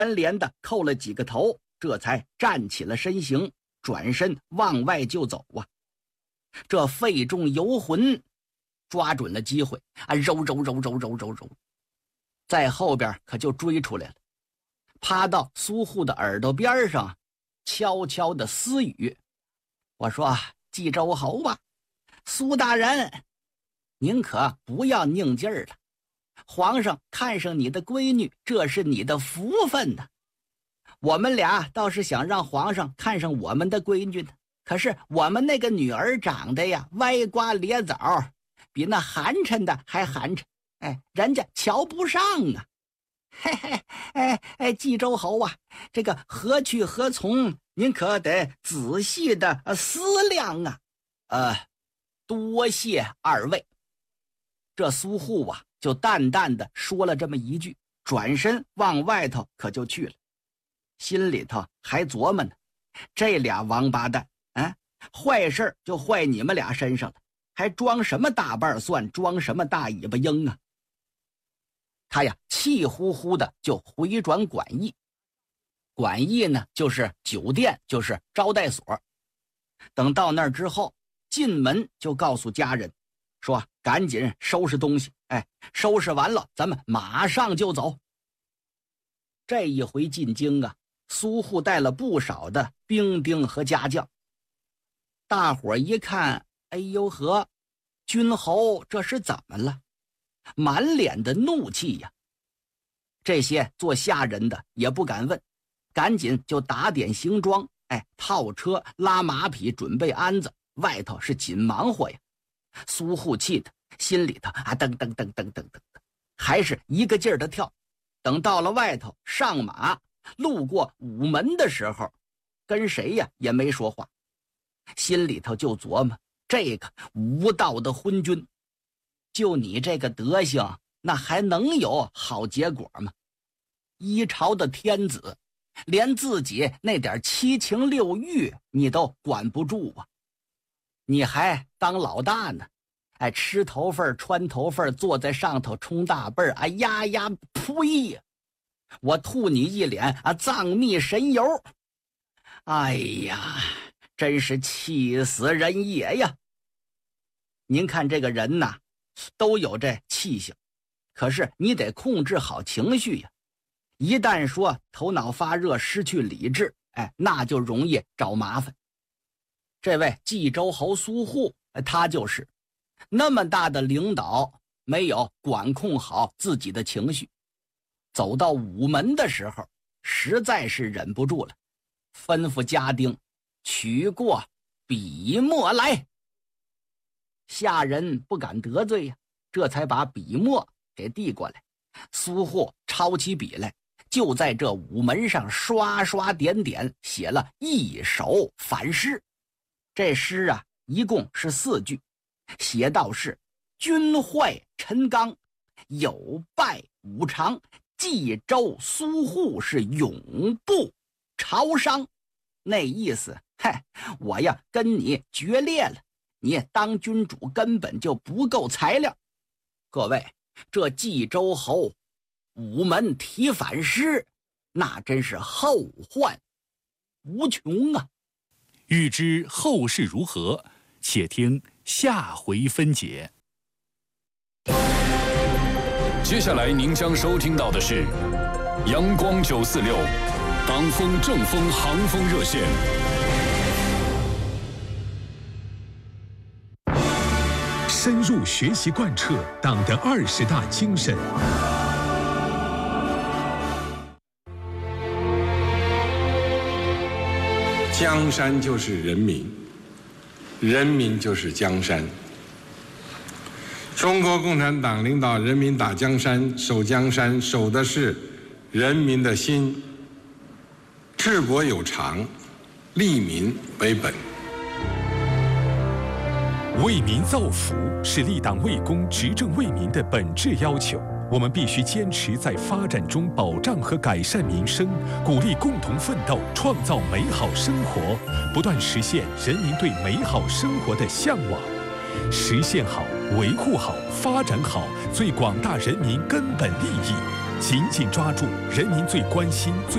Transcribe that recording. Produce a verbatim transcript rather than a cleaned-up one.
连的叩了几个头，这才站起了身形，转身往外就走啊。这费仲游魂抓准了机会啊，揉揉揉揉揉揉揉，在后边可就追出来了，趴到苏护的耳朵边上，悄悄的私语：“我说冀州侯吧，苏大人，您可不要拧劲儿了。皇上看上你的闺女，这是你的福分呢。我们俩倒是想让皇上看上我们的闺女呢，可是我们那个女儿长得呀歪瓜裂枣，比那寒碜的还寒碜，哎，人家瞧不上啊。嘿嘿，哎哎，冀州侯啊，这个何去何从，您可得仔细的思量啊。呃，多谢二位。”这苏护啊就淡淡的说了这么一句，转身往外头可就去了，心里头还琢磨呢，这俩王八蛋啊，坏事就坏你们俩身上了，还装什么大瓣蒜，装什么大尾巴鹰啊。他呀气呼呼的就回转馆驿，馆驿呢就是酒店，就是招待所。等到那儿之后，进门就告诉家人说赶紧收拾东西，哎，收拾完了咱们马上就走。这一回进京啊，苏护带了不少的兵丁和家将。大伙一看，哎呦呵，君侯这是怎么了？满脸的怒气呀。这些做下人的也不敢问，赶紧就打点行装，哎，套车拉马匹，准备鞍子，外头是紧忙活呀。苏护气的心里头啊噔噔噔噔噔噔，还是一个劲儿的跳。等到了外头上马，路过午门的时候，跟谁呀也没说话，心里头就琢磨，这个无道的昏君，就你这个德行，那还能有好结果吗？一朝的天子，连自己那点七情六欲你都管不住啊，你还当老大呢？哎，吃头份穿头份，坐在上头冲大辈儿，哎呀呀呸呀！我吐你一脸啊藏秘神油！哎呀，真是气死人也呀！您看这个人呐，都有这气性，可是你得控制好情绪呀。一旦说头脑发热，失去理智，哎，那就容易找麻烦。这位冀州侯苏护，他就是那么大的领导，没有管控好自己的情绪，走到午门的时候，实在是忍不住了，吩咐家丁取过笔墨来。下人不敢得罪呀，这才把笔墨给递过来。苏护抄起笔来，就在这午门上刷刷点点写了一首反诗。这诗啊一共是四句，写道是：君坏陈刚，有败五常，冀州苏护是永不朝商。那意思，嗨，我呀跟你决裂了，你当君主根本就不够材料。各位，这冀州侯午门提反诗，那真是后患无穷啊！ 欲知后事如何，且听下回分解。 接下来您将收听到的是阳光九四六党风正风航风热线。 深入学习贯彻党的二十大精神。 江山就是人民，人民就是江山。中国共产党领导人民打江山，守江山，守的是人民的心。治国有常，利民为本。 为民造福是立党为公、执政为民的本质要求。我们必须坚持在发展中保障和改善民生，鼓励共同奋斗，创造美好生活，不断实现人民对美好生活的向往。实现好、维护好、发展好最广大人民根本利益，紧紧抓住人民最关心、最